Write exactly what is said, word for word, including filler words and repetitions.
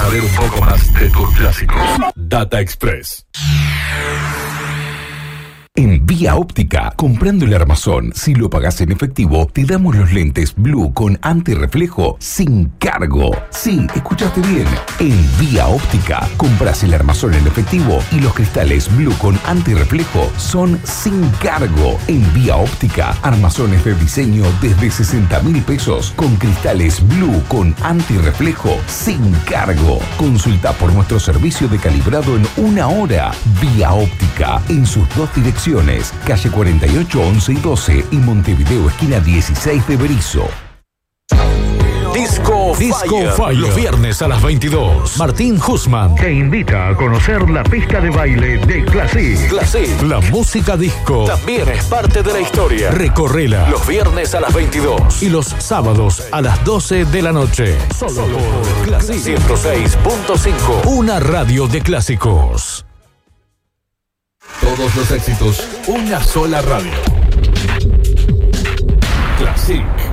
saber un poco más de tus clásicos. Data Express. En Vía Óptica, comprando el armazón, si lo pagás en efectivo, te damos los lentes Blue con antirreflejo sin cargo. Sí, escuchaste bien. En Vía Óptica, compras el armazón en efectivo y los cristales Blue con antirreflejo son sin cargo. En Vía Óptica, armazones de diseño desde sesenta mil pesos con cristales Blue con antirreflejo sin cargo. Consulta por nuestro servicio de calibrado en una hora. Vía Óptica, en sus dos direcciones. Calle cuarenta y ocho, once y doce y Montevideo, esquina dieciséis de Berizo. Disco, Disco Fire. Fire. Los viernes a las veintidós. Martín Husman te invita a conocer la pista de baile de Classic. Classic. La música disco también es parte de la historia. Recorrela. Los viernes a las veintidós. Y los sábados a las doce de la noche. Solo, Solo por Classic ciento seis punto cinco. Una radio de clásicos. Todos los éxitos, una sola radio. Classic.